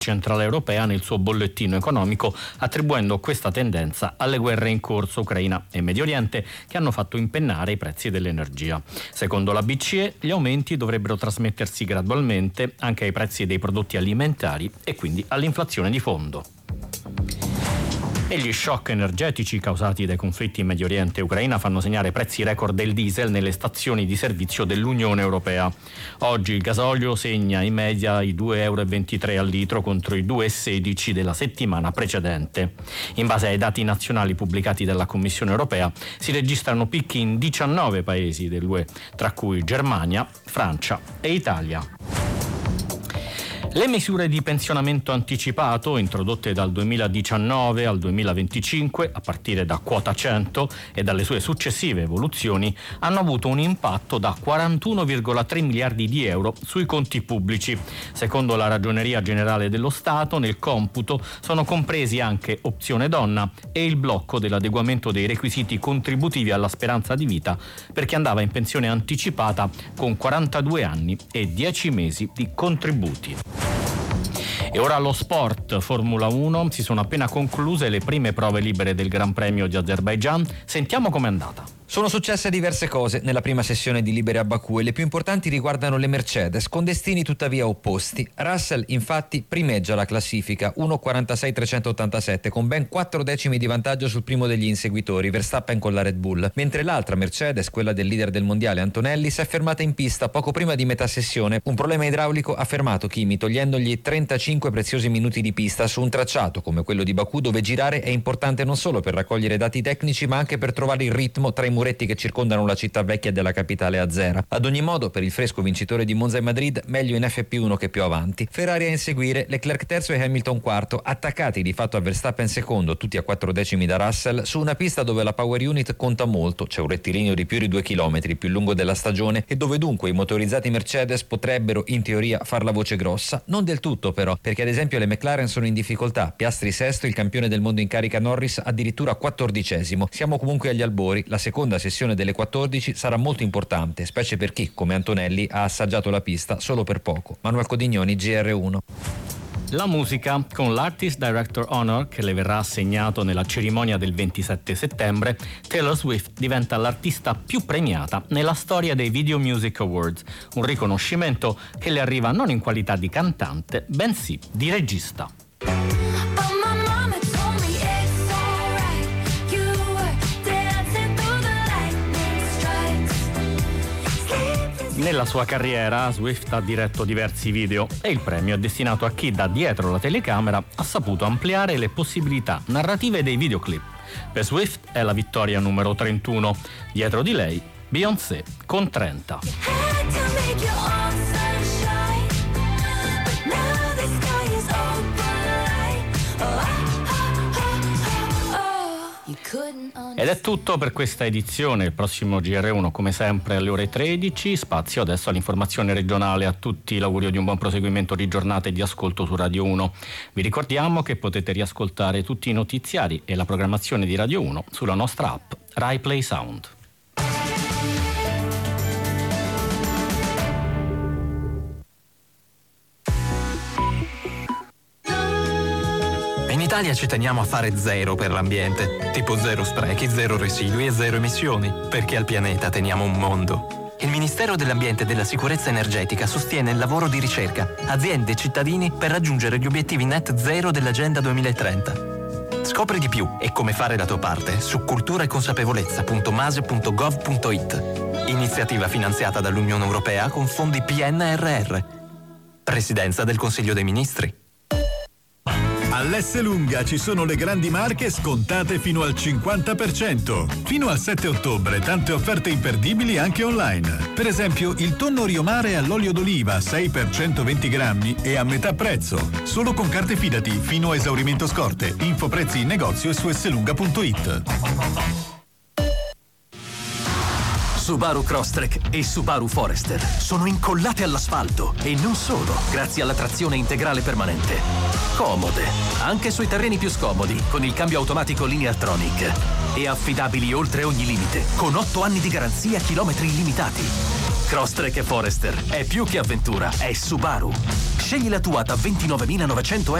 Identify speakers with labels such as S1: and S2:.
S1: Centrale Europea nel suo bollettino economico, attribuendo questa tendenza alle guerre in corso Ucraina e Medio Oriente che hanno fatto impennare i prezzi dell'energia. Secondo la BCE, gli aumenti dovrebbero trasmettersi gradualmente anche ai prezzi dei prodotti alimentari e quindi all'inflazione di fondo. E gli shock energetici causati dai conflitti in Medio Oriente e Ucraina fanno segnare prezzi record del diesel nelle stazioni di servizio dell'Unione Europea. Oggi il gasolio segna in media i 2,23 euro al litro contro i 2,16 della settimana precedente. In base ai dati nazionali pubblicati dalla Commissione Europea si registrano picchi in 19 paesi dell'UE, tra cui Germania, Francia e Italia. Le misure di pensionamento anticipato introdotte dal 2019 al 2025 a partire da quota 100 e dalle sue successive evoluzioni hanno avuto un impatto da 41,3 miliardi di euro sui conti pubblici. Secondo la Ragioneria Generale dello Stato, nel computo sono compresi anche opzione donna e il blocco dell'adeguamento dei requisiti contributivi alla speranza di vita per chi andava in pensione anticipata con 42 anni e 10 mesi di contributi. E ora allo sport, Formula 1, si sono appena concluse le prime prove libere del Gran Premio di Azerbaijan. Sentiamo com'è andata.
S2: Sono successe diverse cose nella prima sessione di libere a Baku e le più importanti riguardano le Mercedes, con destini tuttavia opposti. Russell infatti primeggia la classifica 1.46.387 con ben 4 decimi di vantaggio sul primo degli inseguitori, Verstappen con la Red Bull, mentre l'altra Mercedes, quella del leader del mondiale Antonelli, si è fermata in pista poco prima di metà sessione. Un problema idraulico ha fermato Kimi, togliendogli 35 preziosi minuti di pista su un tracciato come quello di Baku, dove girare è importante non solo per raccogliere dati tecnici ma anche per trovare il ritmo tra i muretti che circondano la città vecchia della capitale azera. Ad ogni modo, per il fresco vincitore di Monza e Madrid, meglio in FP1 che più avanti. Ferrari a inseguire, Leclerc terzo e Hamilton quarto, attaccati di fatto a Verstappen secondo, tutti a 4 decimi da Russell, su una pista dove la power unit conta molto, c'è un rettilineo di più di 2 km, più lungo della stagione, e dove dunque i motorizzati Mercedes potrebbero in teoria far la voce grossa. Non del tutto però, perché ad esempio le McLaren sono in difficoltà, Piastri sesto, il campione del mondo in carica Norris addirittura 14esimo. Siamo comunque agli albori, la seconda sessione delle 14 sarà molto importante, specie per chi, come Antonelli, ha assaggiato la pista solo per poco. Manuel Codignoni, GR1.
S1: La musica, con l'Artist Director Honor che le verrà assegnato nella cerimonia del 27 settembre, Taylor Swift diventa l'artista più premiata nella storia dei Video Music Awards, un riconoscimento che le arriva non in qualità di cantante, bensì di regista. Nella sua carriera Swift ha diretto diversi video e il premio è destinato a chi da dietro la telecamera ha saputo ampliare le possibilità narrative dei videoclip. Per Swift è la vittoria numero 31, dietro di lei Beyoncé con 30. Ed è tutto per questa edizione. Il prossimo GR1 come sempre alle ore 13. Spazio adesso all'informazione regionale. A tutti l'augurio di un buon proseguimento di giornata e di ascolto su Radio 1. Vi ricordiamo che potete riascoltare tutti i notiziari e la programmazione di Radio 1 sulla nostra app Rai Play Sound.
S3: In Italia ci teniamo a fare zero per l'ambiente, tipo zero sprechi, zero residui e zero emissioni, perché al pianeta teniamo un mondo. Il Ministero dell'Ambiente e della Sicurezza Energetica sostiene il lavoro di ricerca, aziende e cittadini per raggiungere gli obiettivi net zero dell'Agenda 2030. Scopri di più e come fare la tua parte su culturaeconsapevolezza.mase.gov.it. Iniziativa finanziata dall'Unione Europea con fondi PNRR. Presidenza del Consiglio dei Ministri.
S4: All'Esselunga ci sono le grandi marche scontate fino al 50%. Fino al 7 ottobre tante offerte imperdibili anche online. Per esempio il tonno Rio Mare all'olio d'oliva 6 per 120 grammi e a metà prezzo. Solo con carte Fidati fino a esaurimento scorte. Info prezzi in negozio e su esselunga.it.
S5: Subaru Crosstrek e Subaru Forester sono incollate all'asfalto e non solo, grazie alla trazione integrale permanente. Comode, anche sui terreni più scomodi, con il cambio automatico Lineartronic. E affidabili oltre ogni limite, con 8 anni di garanzia a chilometri illimitati. Crosstrek e Forester è più che avventura, è Subaru. Scegli la tua da 29.900 €